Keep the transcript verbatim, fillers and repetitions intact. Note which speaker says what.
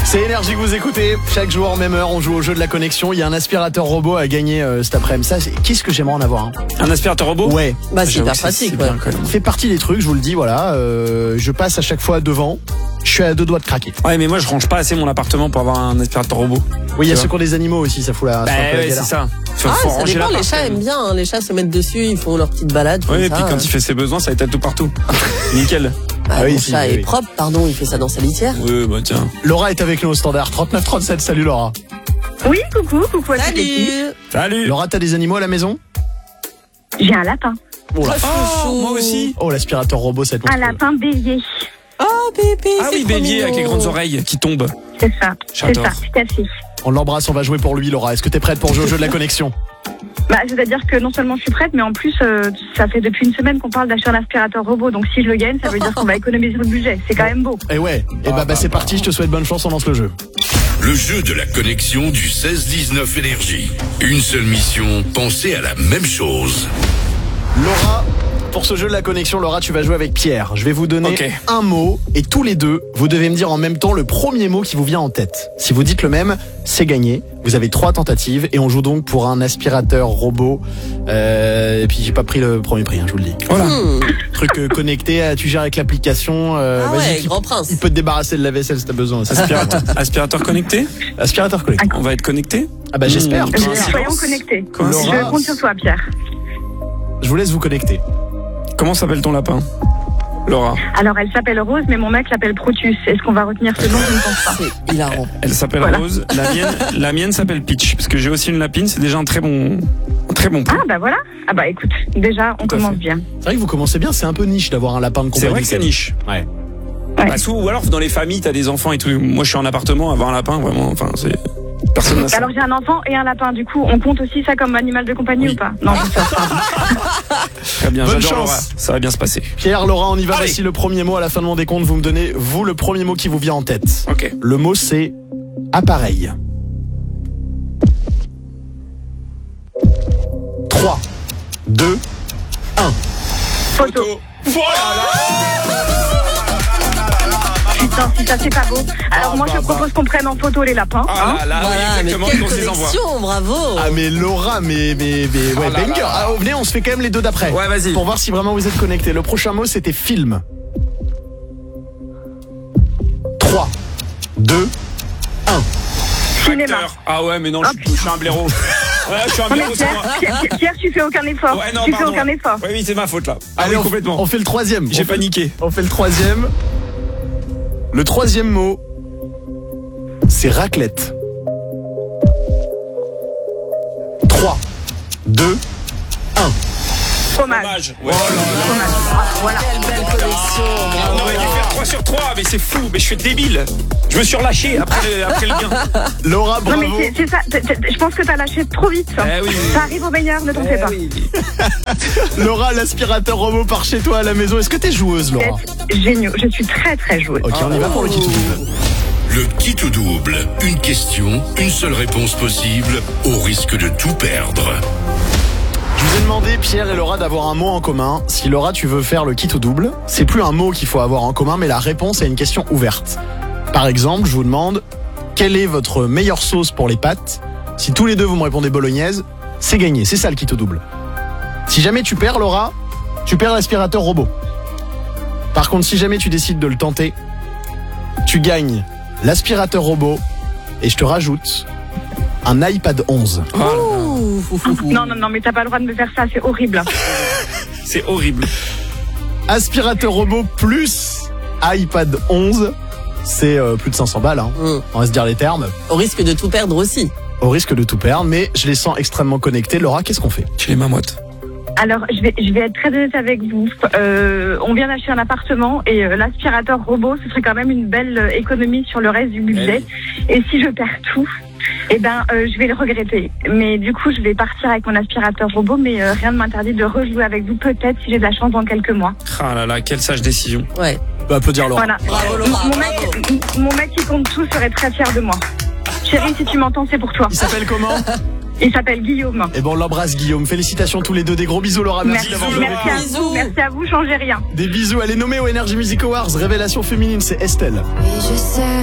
Speaker 1: C'est Énergie que vous écoutez. Chaque jour, même heure, on joue au jeu de la connexion. Il y a un aspirateur robot à gagner euh, cet après-midi. Ça, c'est... Qu'est-ce que j'aimerais en avoir hein
Speaker 2: Un aspirateur robot?
Speaker 1: Ouais.
Speaker 3: Bah, c'est hyper
Speaker 2: c'est,
Speaker 3: pratique.
Speaker 2: c'est
Speaker 3: Ouais.
Speaker 2: bien,
Speaker 1: Ça fait partie des trucs, je vous le dis, voilà. Euh, je passe à chaque fois devant. Je suis à deux doigts de craquer.
Speaker 2: Ouais, mais moi je range pas assez mon appartement pour avoir un aspirateur robot.
Speaker 1: Oui, il y a
Speaker 2: Tu
Speaker 1: ceux
Speaker 2: vois.
Speaker 1: qui ont des animaux aussi, ça fout la.
Speaker 2: Bah
Speaker 1: c'est un peu la
Speaker 2: ouais,
Speaker 1: galère.
Speaker 2: c'est ça. Faut,
Speaker 3: Ah,
Speaker 2: faut
Speaker 3: ça
Speaker 2: ranger
Speaker 3: dépend,
Speaker 2: l'appart,
Speaker 3: les chats
Speaker 2: quand
Speaker 3: aiment
Speaker 2: même.
Speaker 3: bien, hein. Les chats se mettent dessus, ils font leur petite balade. comme
Speaker 2: Ouais, et
Speaker 3: ça.
Speaker 2: puis quand il fait ses besoins, ça étale tout partout. Nickel.
Speaker 3: Bah,
Speaker 1: Ah oui,
Speaker 3: mon
Speaker 1: si,
Speaker 3: chat
Speaker 1: oui,
Speaker 3: est
Speaker 1: oui.
Speaker 3: propre, pardon, il fait ça dans sa litière.
Speaker 2: Ouais, bah tiens.
Speaker 1: Laura est avec nous au standard trente-neuf trente-sept. Salut Laura.
Speaker 4: Oui, coucou, coucou à toute l'équipe.
Speaker 3: Salut.
Speaker 2: Salut.
Speaker 1: Laura, t'as des animaux à la maison?
Speaker 4: J'ai un lapin.
Speaker 1: Oh, là.
Speaker 2: Oh, moi aussi.
Speaker 1: Oh, l'aspirateur robot, ça va être
Speaker 4: Un
Speaker 1: monstrueux.
Speaker 4: lapin bélier.
Speaker 3: Oh, bébé,
Speaker 2: Ah
Speaker 3: c'est
Speaker 2: oui,
Speaker 3: trop
Speaker 2: bélier
Speaker 3: mignon.
Speaker 2: avec les grandes oreilles qui tombent.
Speaker 4: C'est ça. C'est
Speaker 2: J'adore.
Speaker 4: ça, tout à fait.
Speaker 1: On l'embrasse, on va jouer pour lui, Laura. Est-ce que t'es prête pour jouer au jeu de la connexion?
Speaker 4: Bah, c'est-à-dire que non seulement je suis prête, mais en plus, euh, ça fait depuis une semaine qu'on parle d'acheter un aspirateur robot. Donc si je le gagne, ça veut dire qu'on va économiser le budget. C'est quand même beau.
Speaker 1: Eh ouais. Et bah, bah c'est parti, je te souhaite bonne chance, on lance le jeu.
Speaker 5: Le jeu de la connexion du seize dix-neuf Énergie. Une seule mission, penser à la même chose.
Speaker 1: Laura, pour ce jeu de la connexion, Laura, tu vas jouer avec Pierre. Je vais vous donner
Speaker 2: Ok.
Speaker 1: un mot et tous les deux, vous devez me dire en même temps le premier mot qui vous vient en tête. Si vous dites le même, c'est gagné. Vous avez trois tentatives et on joue donc pour un aspirateur robot. Euh, et puis j'ai pas pris le premier prix, hein, je vous le dis.
Speaker 2: Voilà.
Speaker 3: Hmm.
Speaker 1: Truc euh, connecté, euh, tu gères avec l'application. Euh,
Speaker 3: Ah
Speaker 1: vas-y,
Speaker 3: ouais,
Speaker 1: il-
Speaker 3: grand prince.
Speaker 1: Il peut te débarrasser de la vaisselle si t'as besoin. aussi.
Speaker 2: Aspirateur, aspirateur connecté.
Speaker 1: Aspirateur connecté.
Speaker 2: On va être connecté.
Speaker 1: Ah bah j'espère.
Speaker 2: Mmh.
Speaker 4: Euh,
Speaker 2: Coïncidence.
Speaker 4: Soyons connectés.
Speaker 2: Coïncidence.
Speaker 4: Je compte sur toi, Pierre.
Speaker 1: Je vous laisse vous connecter.
Speaker 2: Comment s'appelle ton lapin, Laura?
Speaker 4: Alors, elle s'appelle Rose, mais mon mec l'appelle Protus. Est-ce qu'on va retenir ce nom? Je ne pense pas.
Speaker 3: C'est hilarant.
Speaker 2: Elle s'appelle
Speaker 4: Voilà.
Speaker 2: Rose. La mienne, la mienne s'appelle Peach, parce que j'ai aussi une lapine. C'est déjà un très bon, un très bon point.
Speaker 4: Ah, bah voilà. Ah, bah écoute, déjà, on
Speaker 2: Tout à
Speaker 4: commence
Speaker 2: fait.
Speaker 4: bien.
Speaker 1: C'est vrai que vous commencez bien, c'est un peu niche d'avoir un lapin de compagnie.
Speaker 2: C'est vrai que c'est
Speaker 1: quand même.
Speaker 2: niche.
Speaker 1: Ouais.
Speaker 4: Ouais.
Speaker 2: Bah, sous- ou alors dans les familles, t'as des enfants et tout. Moi, je suis en appartement, avoir un lapin, vraiment, enfin, c'est personne n'a ça.
Speaker 4: Alors, j'ai un enfant et un lapin. Du coup, on compte aussi ça comme animal de compagnie
Speaker 2: Oui.
Speaker 4: ou pas? Non, c'est ça.
Speaker 2: Très bien,
Speaker 1: Bonne
Speaker 2: j'adore
Speaker 1: chance.
Speaker 2: Laura. Ça va bien se passer.
Speaker 1: Pierre, Laura, on y va.
Speaker 2: Allez.
Speaker 1: Voici le premier mot à la fin de mon décompte. Vous me donnez, vous, le premier mot qui vous vient en tête.
Speaker 2: Ok.
Speaker 1: Le mot, c'est appareil. trois, deux, un.
Speaker 4: Photo. Putain, si ça, c'est pas beau. Alors, moi, je propose qu'on prenne en photo les lapins.
Speaker 2: Ah là là,
Speaker 3: Voilà,
Speaker 2: oui,
Speaker 3: mais
Speaker 2: exactement,
Speaker 3: quelle
Speaker 2: et qu'on se les envoie.
Speaker 3: connexion, bravo.
Speaker 1: Ah, mais Laura, mais, mais, mais, ouais,
Speaker 2: Oh là
Speaker 1: banger.
Speaker 2: là.
Speaker 1: Ah, venez, on se fait quand même les deux d'après.
Speaker 2: Ouais, vas-y.
Speaker 1: Pour voir si vraiment vous êtes connectés. Le prochain mot, c'était film. trois, deux, un.
Speaker 4: Cinéma.
Speaker 2: Acteur. Ah ouais, mais non, je, suis- je suis un blaireau. Ouais, je suis un
Speaker 4: Non, mais
Speaker 2: blaireau, c'est
Speaker 4: Pierre,
Speaker 2: moi.
Speaker 4: Pierre, Pierre, tu fais aucun effort.
Speaker 2: Ouais, non,
Speaker 4: tu
Speaker 2: pardon.
Speaker 4: fais aucun effort.
Speaker 2: Ouais, oui, c'est ma faute là. Ah
Speaker 1: Allez,
Speaker 2: oui,
Speaker 1: on-
Speaker 2: complètement.
Speaker 1: On fait le troisième.
Speaker 2: J'ai
Speaker 1: On fait-
Speaker 2: paniqué.
Speaker 1: On fait le troisième. Le troisième mot, c'est raclette. trois, deux, un.
Speaker 4: Fromage.
Speaker 2: Dommage. Ouais. Oh là là.
Speaker 4: Fromage. Ah, voilà.
Speaker 3: Quelle belle connexion,
Speaker 2: On
Speaker 3: bravo.
Speaker 2: aurait dû faire trois sur trois, mais c'est fou, mais je suis débile. Je me suis relâché après, le- après le gain.
Speaker 1: Laura,
Speaker 4: Non,
Speaker 1: bravo.
Speaker 4: mais c'est- c'est ça. T'as- t'as- Je pense que t'as lâché trop vite.
Speaker 2: Eh oui.
Speaker 4: Ça arrive au meilleur, ne t'en fais
Speaker 2: Eh
Speaker 4: pas.
Speaker 2: oui.
Speaker 1: Laura, l'aspirateur robot part chez toi à la maison. Est-ce que t'es joueuse, Laura?
Speaker 4: C'est génial. Je suis très, très joueuse.
Speaker 1: Ok, on y va pour le kit double.
Speaker 5: Le kit ou double. Une question, une seule réponse possible, au risque de tout perdre.
Speaker 1: Je vous ai demandé, Pierre et Laura, d'avoir un mot en commun. Si Laura, tu veux faire le kit ou double, c'est plus un mot qu'il faut avoir en commun, mais la réponse est une question ouverte. Par exemple, je vous demande, quelle est votre meilleure sauce pour les pâtes? Si tous les deux vous me répondez bolognaise, c'est gagné. C'est ça le kit ou double. Si jamais tu perds, Laura, tu perds l'aspirateur robot. Par contre, si jamais tu décides de le tenter, tu gagnes l'aspirateur robot et je te rajoute un iPad onze.
Speaker 2: Oh là là.
Speaker 3: Ouh, ouh, ouh, ouh.
Speaker 4: Non, non, non, mais t'as pas le droit de me faire ça. C'est horrible.
Speaker 2: C'est horrible.
Speaker 1: Aspirateur robot plus iPad onze, c'est euh, plus de cinq cents balles, hein.
Speaker 3: Hum.
Speaker 1: On va se dire les termes,
Speaker 3: Au risque de tout perdre aussi.
Speaker 1: au risque de tout perdre, mais je les sens extrêmement connectés. Laura, qu'est-ce qu'on fait?
Speaker 2: Tu les mamottes.
Speaker 4: Alors, je vais, je vais être très honnête avec vous. Euh, on vient d'acheter un appartement et euh, l'aspirateur robot, ce serait quand même une belle euh, économie sur le reste du budget. Et si je perds tout, eh ben, euh, je vais le regretter. Mais du coup, je vais partir avec mon aspirateur robot, mais euh, rien ne m'interdit de rejouer avec vous, peut-être si j'ai de la chance dans quelques mois.
Speaker 2: Ah là là, quelle sage décision.
Speaker 3: Ouais.
Speaker 1: On peut applaudir Laura.
Speaker 4: Voilà.
Speaker 3: Bravo, Laura,
Speaker 4: mon,
Speaker 3: bravo.
Speaker 4: mec, mon mec qui compte tout serait très fier de moi. Chérie, si tu m'entends, c'est pour toi.
Speaker 1: Il s'appelle comment?
Speaker 4: Il s'appelle Guillaume.
Speaker 1: Eh ben on l'embrasse Guillaume. Félicitations tous les deux. Des gros bisous Laura. Merci,
Speaker 4: Merci,
Speaker 1: d'avoir joué avec
Speaker 4: merci
Speaker 1: nous.
Speaker 4: à vous, merci à vous, changez rien.
Speaker 1: Des bisous. Elle est nommée au Energy Music Awards. Révélation féminine, c'est Estelle.
Speaker 6: Et je sais